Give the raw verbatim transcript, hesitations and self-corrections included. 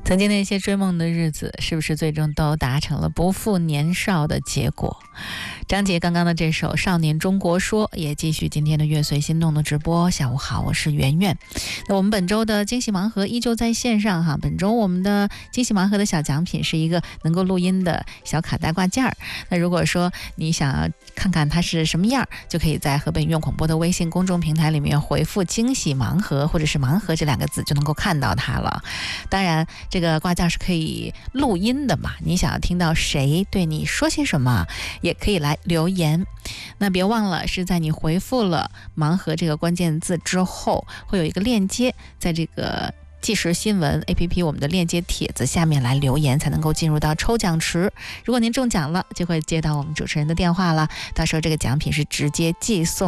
曾经那些追梦的日子，是不是最终都达成了不负年少的结果？张杰刚刚的这首《少年中国说》也继续今天的乐随心动的直播。下午好，我是圆圆。那我们本周的惊喜盲盒依旧在线上哈。本周我们的惊喜盲盒的小奖品是一个能够录音的小卡带挂件儿。那如果说你想要看看它是什么样，就可以在河北音乐广播的微信公众平台里面回复惊喜盲盒或者是盲盒这两个字，就能够看到它了。当然这个挂件是可以录音的嘛，你想要听到谁对你说些什么也可以来留言。那别忘了是在你回复了盲盒这个关键字之后，会有一个链接，在这个即时新闻 A P P 我们的链接帖子下面来留言，才能够进入到抽奖池。如果您中奖了，就会接到我们主持人的电话了，到时候这个奖品是直接寄送